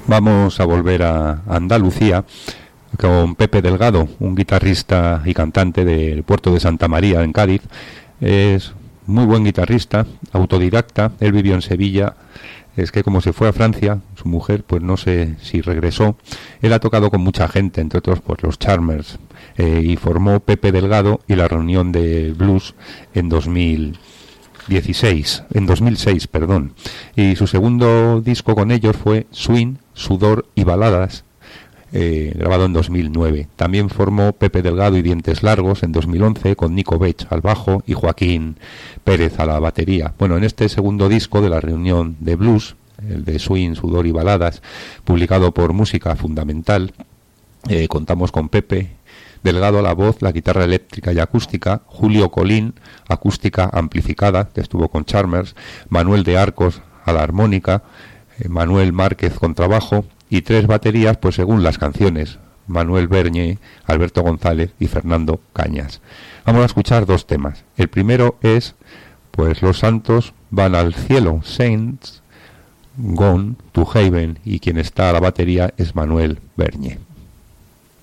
Vamos a volver a Andalucía con Pepe Delgado, un guitarrista y cantante del puerto de Santa María, en Cádiz. Es muy buen guitarrista, autodidacta. Él vivió en Sevilla. Es que como se fue a Francia, su mujer, pues no sé si regresó. Él ha tocado con mucha gente, entre otros pues los Charmers, y formó Pepe Delgado y la Reunión de Blues en 2006, perdón. Y su segundo disco con ellos fue Swing, Sudor y Baladas, grabado en 2009. También formó Pepe Delgado y Dientes Largos en 2011 con Nico Bech al bajo y Joaquín Pérez a la batería. Bueno, en este segundo disco de la Reunión de Blues, el de Swing, Sudor y Baladas, publicado por Música Fundamental, contamos con Pepe Delgado a la voz, la guitarra eléctrica y acústica, Julio Colín, acústica amplificada, que estuvo con Charmers, Manuel de Arcos a la armónica, Manuel Márquez contrabajo, y 3 baterías, pues según las canciones, Manuel Berñé, Alberto González y Fernando Cañas. Vamos a escuchar 2 temas. El primero es, pues, Los Santos van al cielo, Saints Gone to Heaven, y quien está a la batería es Manuel Berñé.